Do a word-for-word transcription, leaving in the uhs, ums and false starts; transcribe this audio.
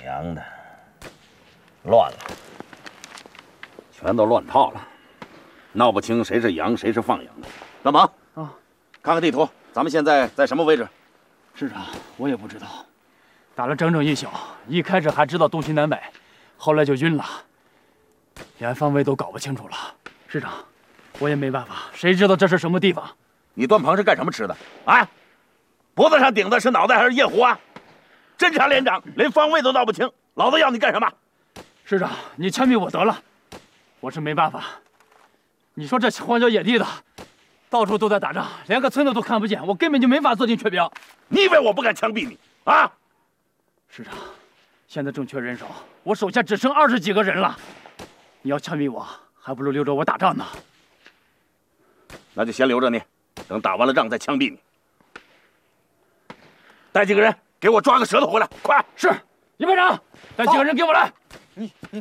娘的，乱了，全都乱套了，闹不清谁是羊，谁是放羊的。大忙啊，看看地图，咱们现在在什么位置？ 市长，我也不知道，打了整整一宿，一开始还知道东西南北，后来就晕了，连方位都搞不清楚了。市长，我也没办法，谁知道这是什么地方？ 你端棚是干什么吃的？啊，脖子上顶的是脑袋还是夜壶啊？侦察连长连方位都闹不清，老子要你干什么？ 市长，你枪毙我得了，我是没办法。你说这荒郊野地的，到处都在打仗，连个村子都看不见，我根本就没法做进雀标。 你以为我不敢枪毙你啊？ 市长，现在正缺人手，我手下只剩二十几个人了，你要枪毙我，还不如留着我打仗呢。 那就先留着你，等打完了仗再枪毙你。带几个人给我抓个舌头回来，快！ 是，营排长，带几个人给我来。 你你